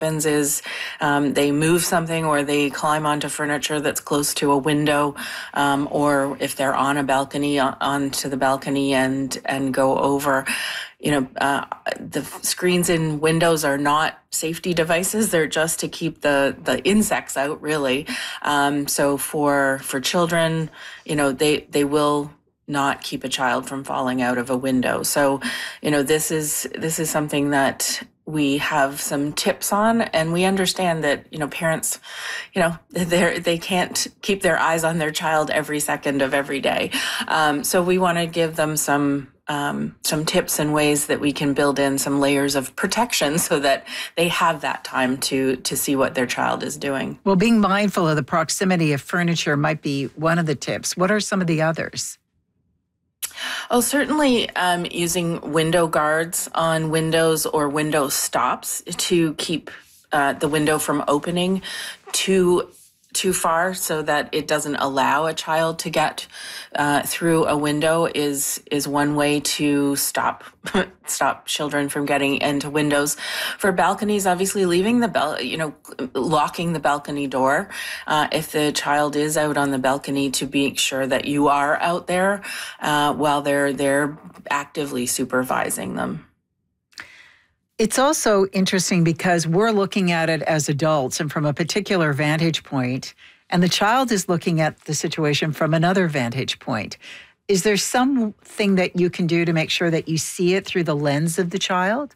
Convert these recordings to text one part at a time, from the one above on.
happens is they move something or they climb onto furniture that's close to a window, or if they're on a balcony, onto the balcony and go over. The screens in windows are not safety devices. They're just to keep the insects out, really. So for children, they will not keep a child from falling out of a window. So, this is something that we have some tips on, and we understand that, parents, they can't keep their eyes on their child every second of every day. So we want to give them some tips and ways that we can build in some layers of protection so that they have that time to see what their child is doing. Well, being mindful of the proximity of furniture might be one of the tips. What are some of the others? Oh, certainly using window guards on windows or window stops to keep the window from opening too far so that it doesn't allow a child to get through a window is one way to stop children from getting into windows. For balconies, obviously leaving locking the balcony door. If the child is out on the balcony, to make sure that you are out there while they're actively supervising them. It's also interesting because we're looking at it as adults and from a particular vantage point, and the child is looking at the situation from another vantage point. Is there something that you can do to make sure that you see it through the lens of the child?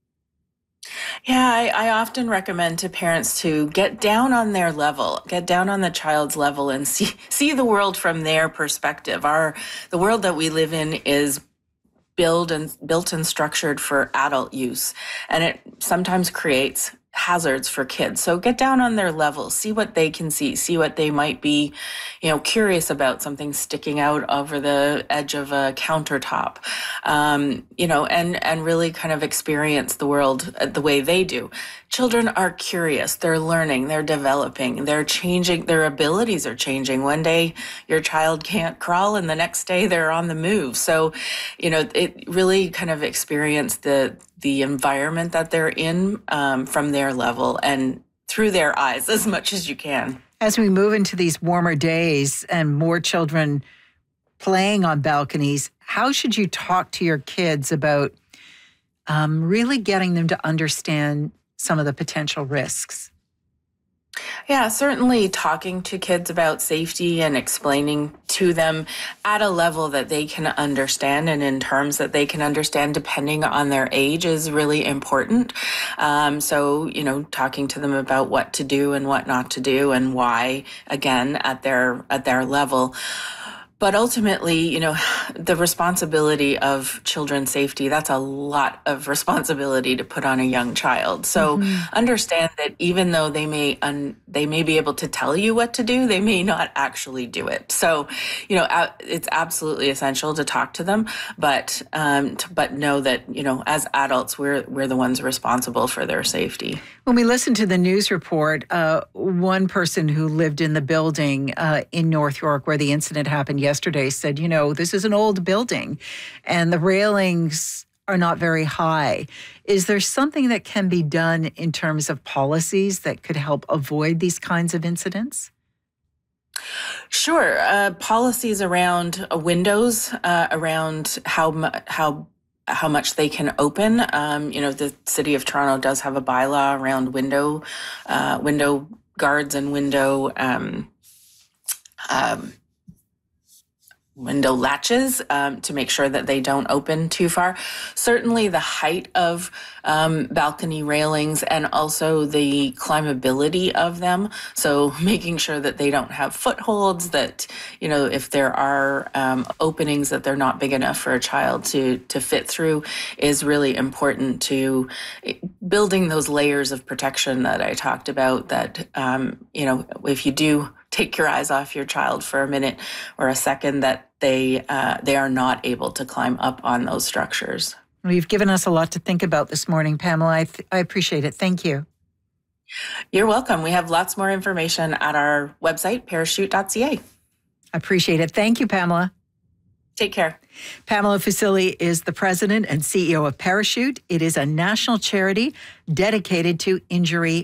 Yeah, I often recommend to parents to get down on their level, get down on the child's level and see the world from their perspective. The world that we live in is built and structured for adult use, and it sometimes creates hazards for kids. So get down on their level, see what they can see what they might be, curious about, something sticking out over the edge of a countertop, and really kind of experience the world the way they do. Children are curious, they're learning, they're developing, they're changing, their abilities are changing. One day your child can't crawl and the next day they're on the move. So, it really kind of experience the environment that they're in from their level and through their eyes as much as you can. As we move into these warmer days and more children playing on balconies, how should you talk to your kids about really getting them to understand some of the potential risks? Yeah, certainly talking to kids about safety and explaining to them at a level that they can understand and in terms that they can understand depending on their age is really important. So, talking to them about what to do and what not to do and why, again, at their level. But ultimately, the responsibility of children's safety, that's a lot of responsibility to put on a young child. So understand that even though they may be able to tell you what to do, they may not actually do it. So, it's absolutely essential to talk to them, but know that, as adults, we're the ones responsible for their safety. When we listened to the news report, one person who lived in the building in North York where the incident happened yesterday said, this is an old building and the railings are not very high. Is there something that can be done in terms of policies that could help avoid these kinds of incidents? Sure. Policies around windows, around how much they can open. The City of Toronto does have a bylaw around window guards and window latches to make sure that they don't open too far. Certainly the height of balcony railings and also the climbability of them. So making sure that they don't have footholds, that, if there are openings that they're not big enough for a child to fit through is really important to building those layers of protection that I talked about that, if you do take your eyes off your child for a minute or a second, that they are not able to climb up on those structures. Well, you've given us a lot to think about this morning, Pamela. I appreciate it. Thank you. You're welcome. We have lots more information at our website, parachute.ca. I appreciate it. Thank you, Pamela. Take care. Pamela Fusilli is the president and CEO of Parachute. It is a national charity dedicated to injury